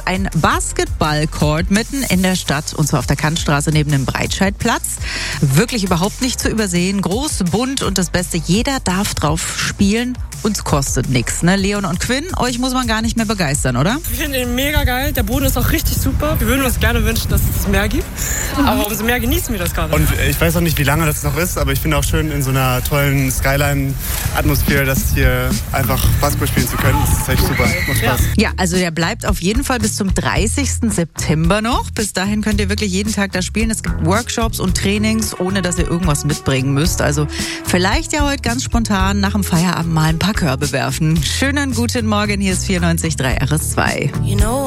ist ein Basketball-Court mitten in der Stadt, und zwar auf der Kantstraße neben dem Breitscheidplatz. Wirklich überhaupt nicht zu übersehen. Groß, bunt und das Beste, jeder darf drauf spielen. Uns kostet nichts, ne? Leon und Quinn, euch muss man gar nicht mehr begeistern, oder? Wir finden ihn mega geil. Der Boden ist auch richtig super. Wir würden uns gerne wünschen, dass es mehr gibt. Aber umso mehr genießen wir das gerade. Und ich weiß auch nicht, wie lange das noch ist, aber ich finde auch schön in so einer tollen Skyline-Atmosphäre, dass hier einfach Basketball spielen zu können. Das ist echt super. Macht Spaß. Ja, also der bleibt auf jeden Fall bis zum 30. September noch. Bis dahin könnt ihr wirklich jeden Tag da spielen. Es gibt Workshops und Trainings, ohne dass ihr irgendwas mitbringen müsst. Also vielleicht ja heute ganz spontan nach dem Feierabend mal ein paar Körbe werfen. Schönen guten Morgen, hier ist 94.3 RS2.